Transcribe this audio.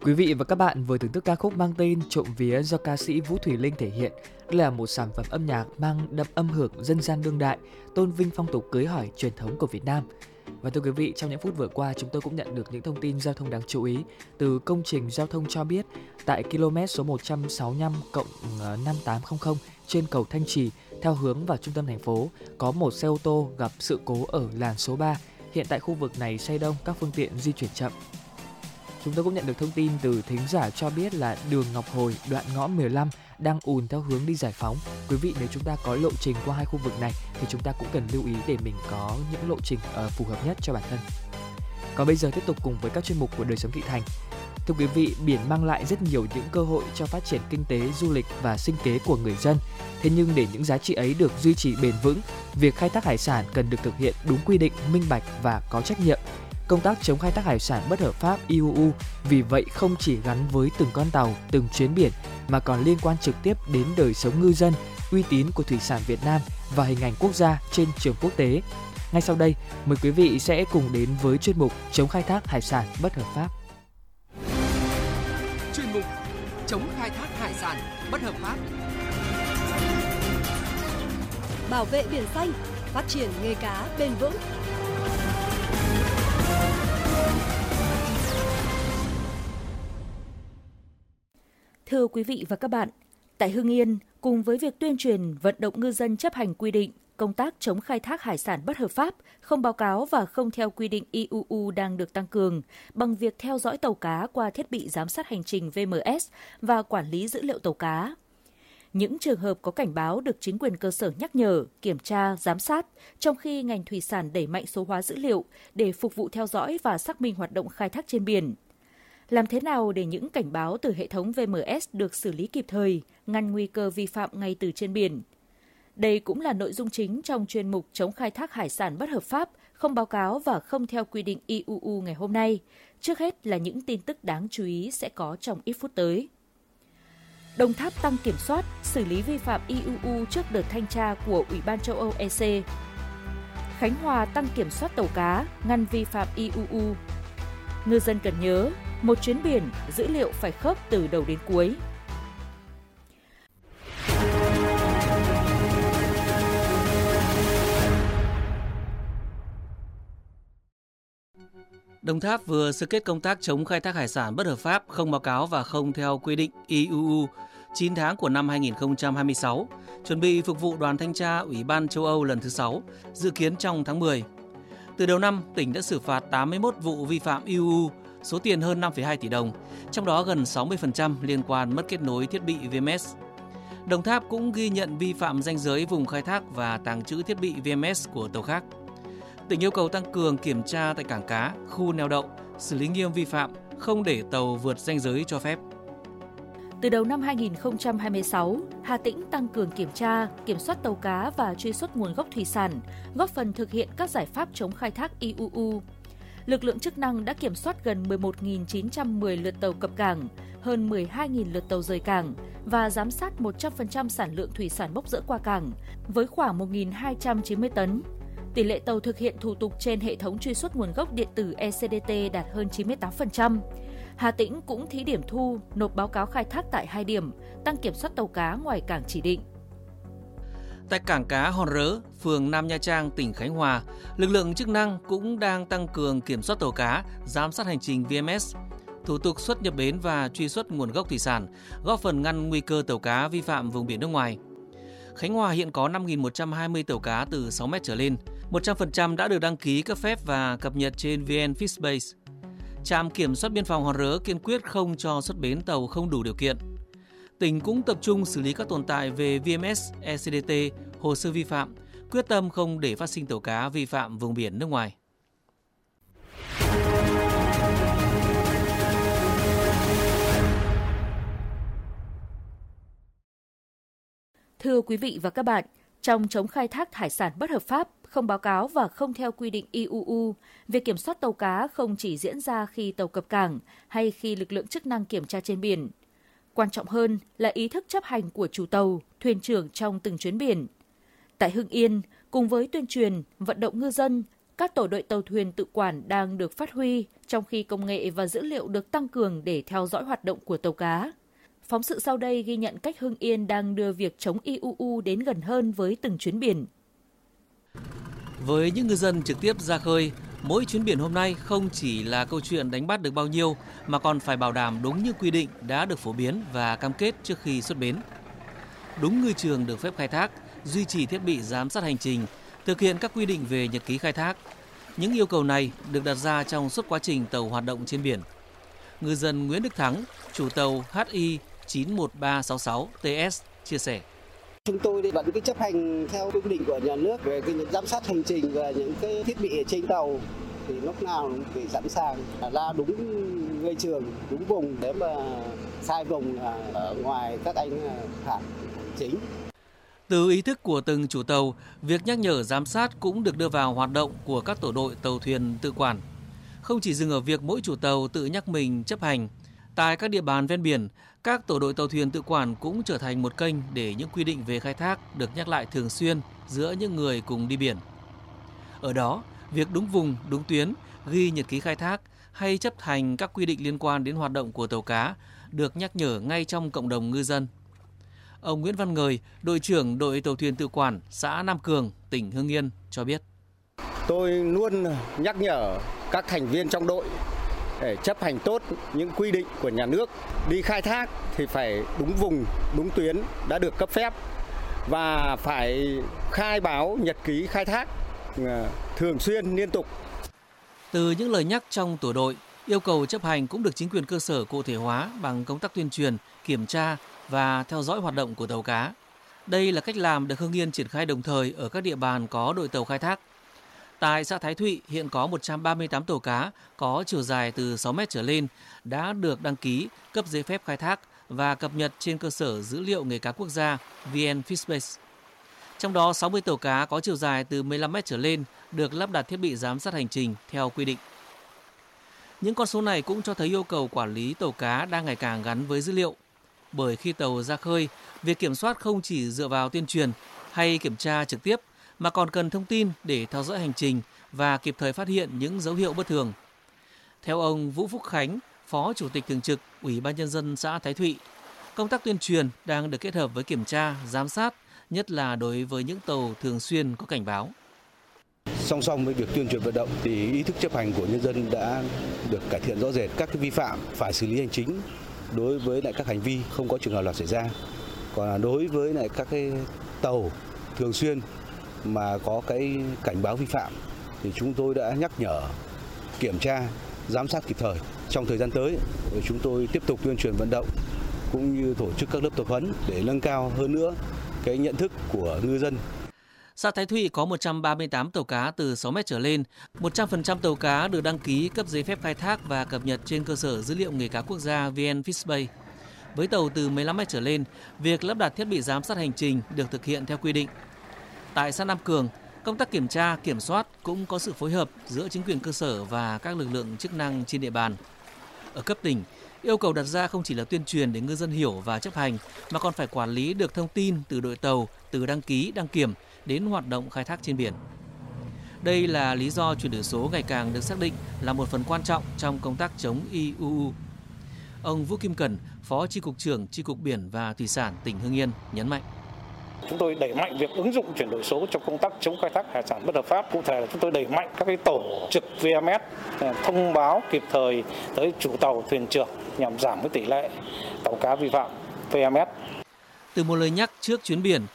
Quý vị và các bạn vừa thưởng thức ca khúc mang tên Trộm Vía do ca sĩ Vũ Thùy Linh thể hiện. Đây là một sản phẩm âm nhạc mang đậm âm hưởng dân gian đương đại, tôn vinh phong tục cưới hỏi truyền thống của Việt Nam. Và thưa quý vị, trong những phút vừa qua, chúng tôi cũng nhận được những thông tin giao thông đáng chú ý từ công trình giao thông cho biết tại km số 165 5800 trên cầu Thanh Trì theo hướng vào trung tâm thành phố có một xe ô tô gặp sự cố ở làn số 3. Hiện tại khu vực này xe đông, các phương tiện di chuyển chậm. Chúng tôi cũng nhận được thông tin từ thính giả cho biết là đường Ngọc Hồi, đoạn ngõ 15 đang ùn theo hướng đi Giải Phóng. Quý vị nếu chúng ta có lộ trình qua hai khu vực này thì chúng ta cũng cần lưu ý để mình có những lộ trình phù hợp nhất cho bản thân. Còn bây giờ tiếp tục cùng với các chuyên mục của Đời Sống Thị Thành. Thưa quý vị, biển mang lại rất nhiều những cơ hội cho phát triển kinh tế, du lịch và sinh kế của người dân. Thế nhưng để những giá trị ấy được duy trì bền vững, việc khai thác hải sản cần được thực hiện đúng quy định, minh bạch và có trách nhiệm. Công tác chống khai thác hải sản bất hợp pháp IUU vì vậy không chỉ gắn với từng con tàu, từng chuyến biển mà còn liên quan trực tiếp đến đời sống ngư dân, uy tín của thủy sản Việt Nam và hình ảnh quốc gia trên trường quốc tế. Ngay sau đây, mời quý vị sẽ cùng đến với chuyên mục chống khai thác hải sản bất hợp pháp. Chuyên mục chống khai thác hải sản bất hợp pháp. Bảo vệ biển xanh, phát triển nghề cá bền vững. Thưa quý vị và các bạn, tại Hưng Yên, cùng với việc tuyên truyền vận động ngư dân chấp hành quy định, công tác chống khai thác hải sản bất hợp pháp, không báo cáo và không theo quy định IUU đang được tăng cường bằng việc theo dõi tàu cá qua thiết bị giám sát hành trình VMS và quản lý dữ liệu tàu cá. Những trường hợp có cảnh báo được chính quyền cơ sở nhắc nhở, kiểm tra, giám sát, trong khi ngành thủy sản đẩy mạnh số hóa dữ liệu để phục vụ theo dõi và xác minh hoạt động khai thác trên biển. Làm thế nào để những cảnh báo từ hệ thống VMS được xử lý kịp thời, ngăn nguy cơ vi phạm ngay từ trên biển? Đây cũng là nội dung chính trong chuyên mục chống khai thác hải sản bất hợp pháp, không báo cáo và không theo quy định IUU ngày hôm nay. Trước hết là những tin tức đáng chú ý sẽ có trong ít phút tới. Đồng Tháp tăng kiểm soát, xử lý vi phạm IUU trước đợt thanh tra của Ủy ban châu Âu EC. Khánh Hòa tăng kiểm soát tàu cá, ngăn vi phạm IUU. Ngư dân cần nhớ, một chuyến biển, dữ liệu phải khớp từ đầu đến cuối. Đồng Tháp vừa sơ kết công tác chống khai thác hải sản bất hợp pháp, không báo cáo và không theo quy định IUU 9 tháng của năm 2026, chuẩn bị phục vụ đoàn thanh tra Ủy ban châu Âu lần thứ 6, dự kiến trong tháng 10. Từ đầu năm, tỉnh đã xử phạt 81 vụ vi phạm IUU, số tiền hơn 5,2 tỷ đồng, trong đó gần 60% liên quan mất kết nối thiết bị VMS. Đồng Tháp cũng ghi nhận vi phạm ranh giới vùng khai thác và tàng trữ thiết bị VMS của tàu khác. Tỉnh yêu cầu tăng cường kiểm tra tại cảng cá, khu neo đậu, xử lý nghiêm vi phạm, không để tàu vượt ranh giới cho phép. Từ đầu năm 2026, Hà Tĩnh tăng cường kiểm tra, kiểm soát tàu cá và truy xuất nguồn gốc thủy sản, góp phần thực hiện các giải pháp chống khai thác IUU. Lực lượng chức năng đã kiểm soát gần 11.910 lượt tàu cập cảng, hơn 12.000 lượt tàu rời cảng và giám sát 100% sản lượng thủy sản bốc dỡ qua cảng, với khoảng 1.290 tấn. Tỷ lệ tàu thực hiện thủ tục trên hệ thống truy xuất nguồn gốc điện tử ECDT đạt hơn 98%. Hà Tĩnh cũng thí điểm thu, nộp báo cáo khai thác tại 2 điểm, tăng kiểm soát tàu cá ngoài cảng chỉ định. Tại cảng cá Hòn Rớ, phường Nam Nha Trang, tỉnh Khánh Hòa, lực lượng chức năng cũng đang tăng cường kiểm soát tàu cá, giám sát hành trình VMS, thủ tục xuất nhập bến và truy xuất nguồn gốc thủy sản, góp phần ngăn nguy cơ tàu cá vi phạm vùng biển nước ngoài. Khánh Hòa hiện có 5.120 tàu cá từ 6 mét trở lên, 100% đã được đăng ký cấp phép và cập nhật trên VN Fishbase. Trạm kiểm soát biên phòng Hòn Rớ kiên quyết không cho xuất bến tàu không đủ điều kiện. Tỉnh cũng tập trung xử lý các tồn tại về VMS, ECDT, hồ sơ vi phạm, quyết tâm không để phát sinh tàu cá vi phạm vùng biển nước ngoài. Thưa quý vị và các bạn, trong chống khai thác hải sản bất hợp pháp, không báo cáo và không theo quy định IUU, việc kiểm soát tàu cá không chỉ diễn ra khi tàu cập cảng hay khi lực lượng chức năng kiểm tra trên biển. Quan trọng hơn là ý thức chấp hành của chủ tàu, thuyền trưởng trong từng chuyến biển. Tại Hưng Yên, cùng với tuyên truyền, vận động ngư dân, Các tổ đội tàu thuyền tự quản đang được phát huy, trong khi công nghệ và dữ liệu được tăng cường để theo dõi hoạt động của tàu cá. Phóng sự sau đây ghi nhận cách Hưng Yên đang đưa việc chống IUU đến gần hơn với từng chuyến biển. Với những ngư dân trực tiếp ra khơi, mỗi chuyến biển hôm nay không chỉ là câu chuyện đánh bắt được bao nhiêu mà còn phải bảo đảm đúng như quy định đã được phổ biến và cam kết trước khi xuất bến. Đúng ngư trường được phép khai thác, duy trì thiết bị giám sát hành trình, thực hiện các quy định về nhật ký khai thác. Những yêu cầu này được đặt ra trong suốt quá trình tàu hoạt động trên biển. Ngư dân Nguyễn Đức Thắng, chủ tàu HI 91366 TS chia sẻ. Chúng tôi vẫn cứ chấp hành theo quy định của nhà nước về cái giám sát hành trình và những cái thiết bị trên tàu, thì lúc nào cũng phải sẵn sàng ra đúng ngư trường, đúng vùng, để mà sai vùng ở ngoài các anh phạt chính. Từ ý thức của từng chủ tàu, việc nhắc nhở giám sát cũng được đưa vào hoạt động của các tổ đội tàu thuyền tự quản. Không chỉ dừng ở việc mỗi chủ tàu tự nhắc mình chấp hành, tại các địa bàn ven biển, các tổ đội tàu thuyền tự quản cũng trở thành một kênh để những quy định về khai thác được nhắc lại thường xuyên giữa những người cùng đi biển. Ở đó, việc đúng vùng, đúng tuyến, ghi nhật ký khai thác hay chấp hành các quy định liên quan đến hoạt động của tàu cá được nhắc nhở ngay trong cộng đồng ngư dân. Ông Nguyễn Văn Ngời, đội trưởng đội tàu thuyền tự quản xã Nam Cường, tỉnh Hưng Yên cho biết. Tôi luôn nhắc nhở các thành viên trong đội để chấp hành tốt những quy định của nhà nước. Đi khai thác thì phải đúng vùng, đúng tuyến đã được cấp phép và phải khai báo nhật ký khai thác thường xuyên, liên tục. Từ những lời nhắc trong tổ đội, yêu cầu chấp hành cũng được chính quyền cơ sở cụ thể hóa bằng công tác tuyên truyền, kiểm tra và theo dõi hoạt động của tàu cá. Đây là cách làm được Hưng Yên triển khai đồng thời ở các địa bàn có đội tàu khai thác. Tại xã Thái Thụy hiện có 138 tàu cá có chiều dài từ 6 mét trở lên đã được đăng ký, cấp giấy phép khai thác và cập nhật trên cơ sở dữ liệu nghề cá quốc gia VN Fishbase. Trong đó 60 tàu cá có chiều dài từ 15 mét trở lên được lắp đặt thiết bị giám sát hành trình theo quy định. Những con số này cũng cho thấy yêu cầu quản lý tàu cá đang ngày càng gắn với dữ liệu. Bởi khi tàu ra khơi, việc kiểm soát không chỉ dựa vào tuyên truyền hay kiểm tra trực tiếp mà còn cần thông tin để theo dõi hành trình và kịp thời phát hiện những dấu hiệu bất thường. Theo ông Vũ Phúc Khánh, Phó Chủ tịch Thường trực Ủy ban Nhân dân xã Thái Thụy, công tác tuyên truyền đang được kết hợp với kiểm tra, giám sát, nhất là đối với những tàu thường xuyên có cảnh báo. Song song với việc tuyên truyền vận động thì ý thức chấp hành của nhân dân đã được cải thiện rõ rệt. Các vi phạm phải xử lý hành chính đối với lại các hành vi không có trường hợp nào xảy ra. Còn đối với lại các cái tàu thường xuyên mà có cái cảnh báo vi phạm thì chúng tôi đã nhắc nhở, kiểm tra, giám sát kịp thời. Trong thời gian tới, chúng tôi tiếp tục tuyên truyền vận động cũng như tổ chức các lớp tập huấn để nâng cao hơn nữa cái nhận thức của ngư dân. Xã Thái Thụy có 138 tàu cá từ 6 mét trở lên, 100% tàu cá được đăng ký cấp giấy phép khai thác và cập nhật trên cơ sở dữ liệu nghề cá quốc gia VN Fishbase. Với tàu từ 15 mét trở lên, việc lắp đặt thiết bị giám sát hành trình được thực hiện theo quy định. Tại xã Nam Cường, công tác kiểm tra, kiểm soát cũng có sự phối hợp giữa chính quyền cơ sở và các lực lượng chức năng trên địa bàn. Ở cấp tỉnh, yêu cầu đặt ra không chỉ là tuyên truyền để ngư dân hiểu và chấp hành, mà còn phải quản lý được thông tin từ đội tàu, từ đăng ký, đăng kiểm đến hoạt động khai thác trên biển. Đây là lý do chuyển đổi số ngày càng được xác định là một phần quan trọng trong công tác chống IUU. Ông Vũ Kim Cẩn, Phó Chi cục trưởng Chi cục Biển và Thủy sản tỉnh Hưng Yên nhấn mạnh. Chúng tôi đẩy mạnh việc ứng dụng chuyển đổi số trong công tác chống khai thác hải sản bất hợp pháp. Cụ thể là chúng tôi đẩy mạnh các cái tổ trực VMS thông báo kịp thời tới chủ tàu, thuyền trưởng nhằm giảm cái tỷ lệ tàu cá vi phạm VMS. Từ một lời nhắc trước chuyến biển,